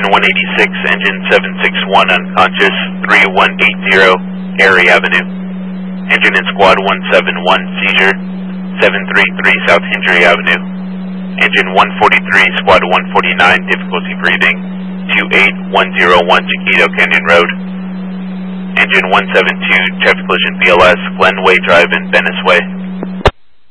Engine 186, Engine 761 unconscious, 3180 Erie Avenue. Engine in Squad 171 seizure, 733 South Hendry Avenue. Engine 143, Squad 149 difficulty breathing, 28101 Chiquito Canyon Road. Engine 172 traffic collision BLS, Glenway Drive and Venice Way.